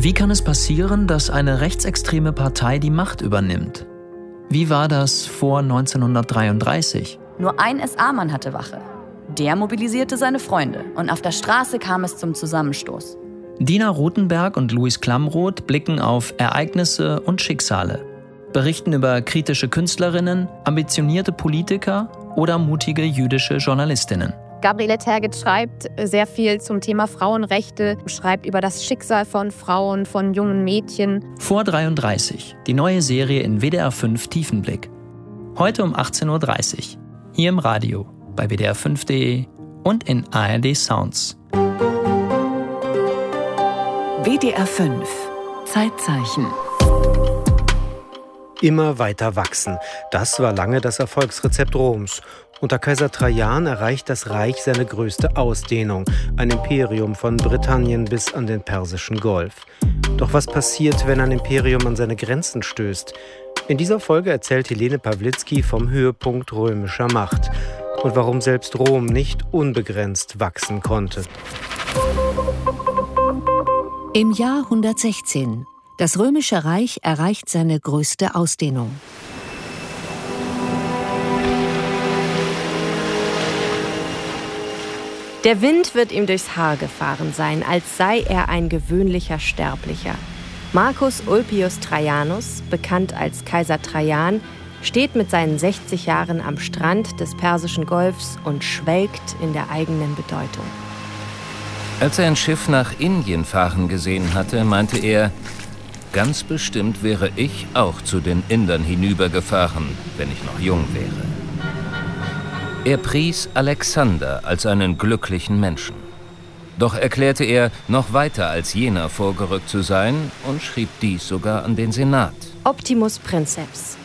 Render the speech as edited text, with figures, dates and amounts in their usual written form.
Wie kann es passieren, dass eine rechtsextreme Partei die Macht übernimmt? Wie war das vor 1933? Nur ein SA-Mann hatte Wache. Der mobilisierte seine Freunde und auf der Straße kam es zum Zusammenstoß. Dina Rothenberg und Luis Klamroth blicken auf Ereignisse und Schicksale, berichten über kritische Künstlerinnen, ambitionierte Politiker oder mutige jüdische Journalistinnen. Gabriele Tergit schreibt sehr viel zum Thema Frauenrechte, schreibt über das Schicksal von Frauen, von jungen Mädchen. Vor 33, die neue Serie in WDR 5 Tiefenblick. Heute um 18:30 Uhr, hier im Radio, bei wdr5.de und in ARD Sounds. WDR 5 Zeitzeichen. Immer weiter wachsen. Das war lange das Erfolgsrezept Roms. Unter Kaiser Trajan erreicht das Reich seine größte Ausdehnung. Ein Imperium von Britannien bis an den Persischen Golf. Doch was passiert, wenn ein Imperium an seine Grenzen stößt? In dieser Folge erzählt Helene Pawlitzki vom Höhepunkt römischer Macht und warum selbst Rom nicht unbegrenzt wachsen konnte. Im Jahr 116. Das Römische Reich erreicht seine größte Ausdehnung. Der Wind wird ihm durchs Haar gefahren sein, als sei er ein gewöhnlicher Sterblicher. Marcus Ulpius Trajanus, bekannt als Kaiser Trajan, steht mit seinen 60 Jahren am Strand des Persischen Golfs und schwelgt in der eigenen Bedeutung. Als er ein Schiff nach Indien fahren gesehen hatte, meinte er, ganz bestimmt wäre ich auch zu den Indern hinübergefahren, wenn ich noch jung wäre. Er pries Alexander als einen glücklichen Menschen. Doch erklärte er, noch weiter als jener vorgerückt zu sein und schrieb dies sogar an den Senat. Optimus Princeps,